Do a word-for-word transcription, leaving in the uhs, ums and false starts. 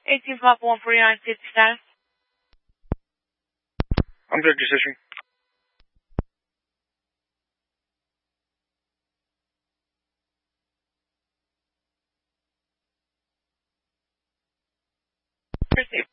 eighteen five one forty-nine, safety status. I'm good, decision. Proceed.